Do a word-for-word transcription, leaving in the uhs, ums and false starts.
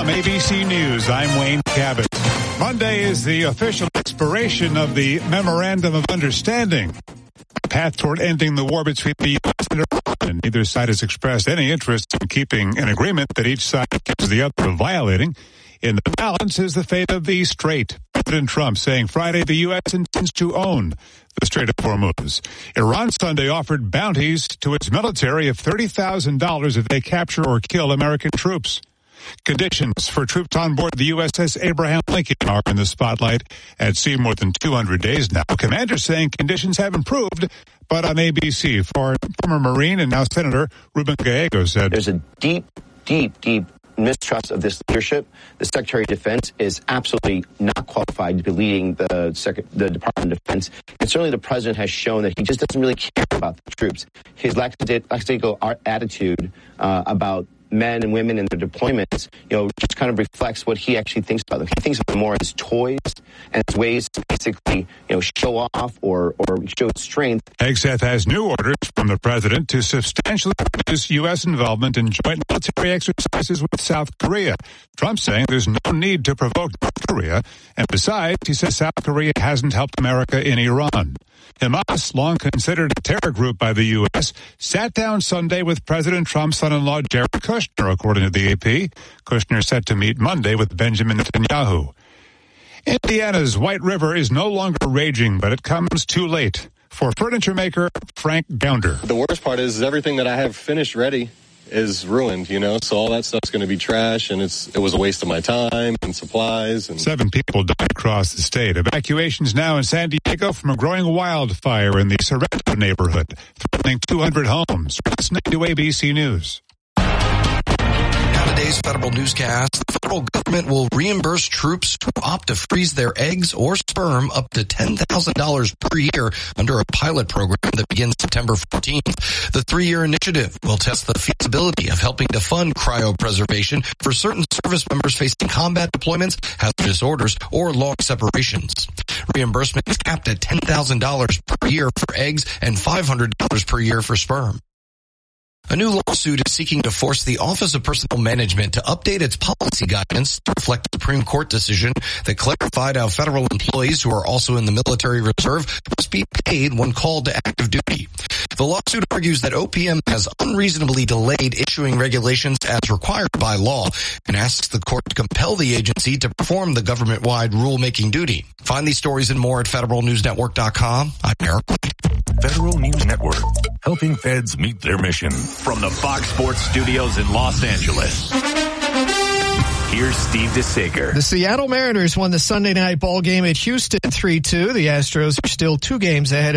A B C News, I'm Wayne Cabot. Monday is the official expiration of the Memorandum of Understanding, a path toward ending the war between the U S and Iran. And neither side has expressed any interest in keeping an agreement that each side accuses the other of violating. In the balance is the fate of the Strait. President Trump saying Friday the U S intends to own the Strait of Hormuz. Iran Sunday offered bounties to its military of thirty thousand dollars if they capture or kill American troops. Conditions for troops on board the U S S Abraham Lincoln are in the spotlight at sea more than two hundred days now. Commanders saying conditions have improved, but on A B C, former Marine and now Senator Ruben Gallego said, there's a deep, deep, deep mistrust of this leadership. The Secretary of Defense is absolutely not qualified to be leading the, Sec- the Department of Defense. And certainly the President has shown that he just doesn't really care about the troops. His lackadaisical attitude uh, about men and women and their deployments, you know, just kind of reflects what he actually thinks about them. He thinks of them more as toys and as ways to basically, you know, show off or, or show strength. Hegseth has new orders from the president to substantially reduce U S involvement in joint military exercises with South Korea. Trump saying there's no need to provoke North Korea. And besides, he says South Korea hasn't helped America in Iran. Hamas, long considered a terror group by the U S, sat down Sunday with President Trump's son-in-law Jared Kushner, according to the A P. Kushner set to meet Monday with Benjamin Netanyahu. Indiana's White River is no longer raging, but it comes too late for furniture maker Frank Gounder. The worst part is everything that I have finished ready is ruined, you know, so all that stuff's going to be trash, and it's it was a waste of my time and supplies. And Seven people died across the state. Evacuations now in San Diego from a growing wildfire in the Sorrento neighborhood, threatening two hundred homes. Listening to A B C News. Now today's federal newscast, the federal government will reimburse troops who opt to freeze their eggs or sperm up to ten thousand dollars per year under a pilot program that begins September fourteenth. The three-year initiative will test the feasibility of helping to fund cryopreservation for certain service members facing combat deployments, hazardous orders, or long separations. Reimbursement is capped at ten thousand dollars per year for eggs and five hundred dollars per year for sperm. A new lawsuit is seeking to force the Office of Personnel Management to update its policy guidance to reflect the Supreme Court decision that clarified how federal employees who are also in the military reserve must be paid when called to active duty. The lawsuit argues that O P M has unreasonably delayed issuing regulations as required by law and asks the court to compel the agency to perform the government-wide rulemaking duty. Find these stories and more at federal news network dot com. I'm Eric White. Federal News Network, helping feds meet their mission. From the Fox Sports Studios in Los Angeles, here's Steve DeSager. The Seattle Mariners won the Sunday night ball game at Houston three two. The Astros are still two games ahead of